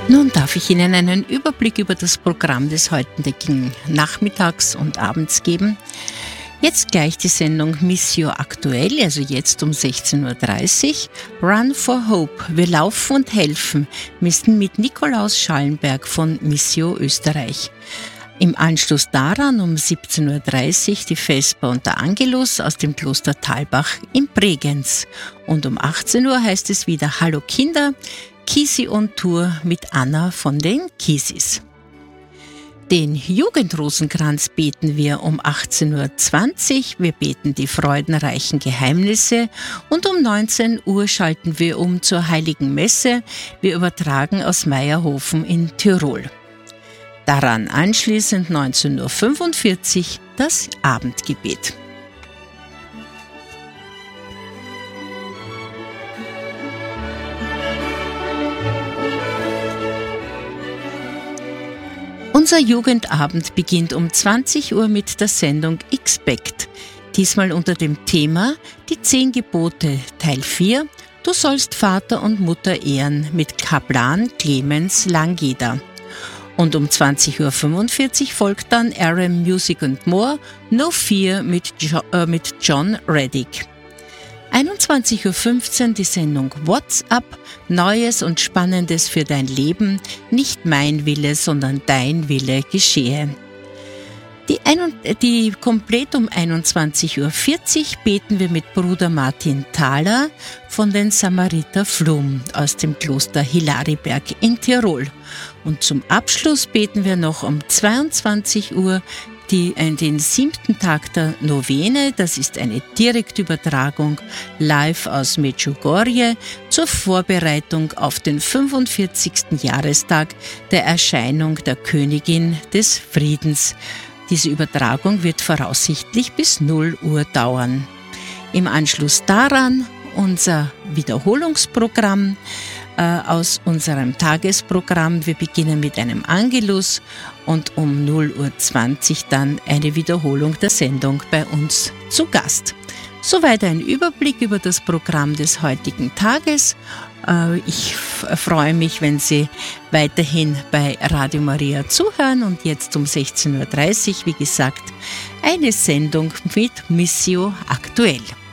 Nun darf ich Ihnen einen Überblick über das Programm des heutigen Nachmittags und Abends geben. Jetzt gleich die Sendung Missio aktuell, also jetzt um 16.30 Uhr. Run for Hope, wir laufen und helfen, mit Nikolaus Schallenberg von Missio Österreich. Im Anschluss daran um 17.30 Uhr die Vesper und der Angelus aus dem Kloster Thalbach in Bregenz. Und um 18 Uhr heißt es wieder Hallo Kinder, Kisi on Tour mit Anna von den Kisis. Den Jugendrosenkranz beten wir um 18.20 Uhr. Wir beten die freudenreichen Geheimnisse und um 19 Uhr schalten wir um zur Heiligen Messe. Wir übertragen aus Meierhofen in Tirol. Daran anschließend 19.45 Uhr das Abendgebet. Unser Jugendabend beginnt um 20 Uhr mit der Sendung Expect, diesmal unter dem Thema Die 10 Gebote Teil 4, Du sollst Vater und Mutter ehren mit Kaplan Clemens Langeder. Und um 20.45 Uhr folgt dann RM Music and More, No Fear mit John Reddick. 21.15 Uhr die Sendung What's Up, Neues und Spannendes für dein Leben, nicht mein Wille, sondern dein Wille geschehe. Die komplett um 21.40 Uhr beten wir mit Bruder Martin Thaler von den Samariter Flum aus dem Kloster Hilariberg in Tirol. Und zum Abschluss beten wir noch um 22 Uhr den 7. Tag der Novene, das ist eine Direktübertragung live aus Medjugorje zur Vorbereitung auf den 45. Jahrestag der Erscheinung der Königin des Friedens. Diese Übertragung wird voraussichtlich bis 0 Uhr dauern. Im Anschluss daran unser Wiederholungsprogramm aus unserem Tagesprogramm. Wir beginnen mit einem Angelus und um 0.20 Uhr dann eine Wiederholung der Sendung bei uns zu Gast. Soweit ein Überblick über das Programm des heutigen Tages. Ich freue mich, wenn Sie weiterhin bei Radio Maria zuhören und jetzt um 16.30 Uhr, wie gesagt, eine Sendung mit Missio aktuell.